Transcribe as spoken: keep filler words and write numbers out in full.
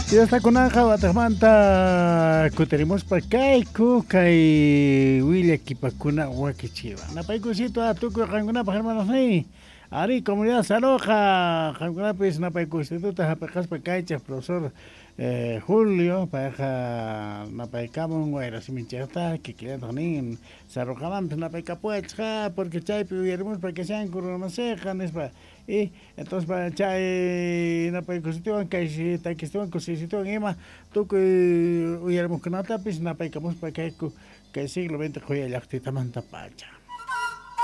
Y hasta con Anja Batamanta Kuterimos Pakaiku Kai Willa Kipakuna Wakichiva. Napaikusito a Tuku Ranguna hermanos ni. Ari comunidad Saroja, Ranguna pues Napaikusito Tajapejas Pakaicha, profesor eh, Julio, Paja Napaicamon, Guayra Simichata, que quieren también Sarojaman, Napaicapuecha, porque Chaipi hubiéramos para que sean Curumasejan, es para. Y entonces para chay na pa kusituan kay si ta kusituan kusituan ima tu ku uyarmo kanata pis na pa kamus pa kay ku kay siglo veinte kuya yaktita manta pacha.